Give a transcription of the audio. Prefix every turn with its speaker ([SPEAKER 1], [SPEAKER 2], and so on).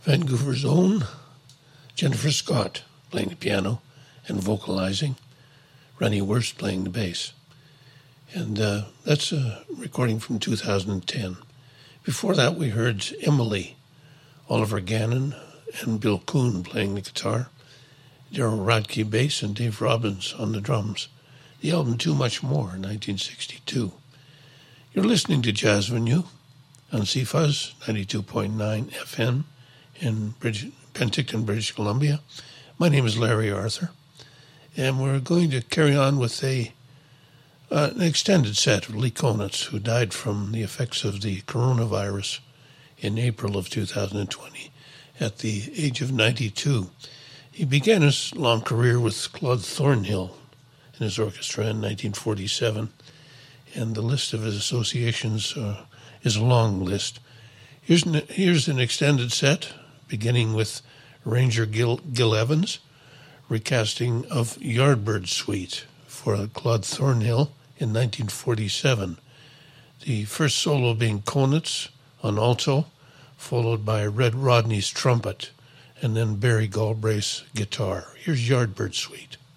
[SPEAKER 1] Vancouver's own Jennifer Scott playing the piano and vocalizing, Ronnie Wurst playing the bass. And that's a recording from 2010. Before that, we heard Emily, Oliver Gannon and Bill Kuhn playing the guitar, Daryl Rodkey bass, and Dave Robbins on the drums. The album Too Much More in 1962. You're listening to Jazz Venue on CFuzz 92.9 FM in Penticton, British Columbia. My name is Larry Arthur, and we're going to carry on with an extended set of Lee Konitz, who died from the effects of the coronavirus in April of 2020 at the age of 92. He began his long career with Claude Thornhill in his orchestra in 1947, and the list of his associations is a long list. Here's an extended set, beginning with Ranger Gil Evans, recasting of Yardbird Suite for Claude Thornhill in 1947. The first solo being Konitz on alto, followed by Red Rodney's trumpet, and then Barry Galbraith's guitar. Here's Yardbird Suite.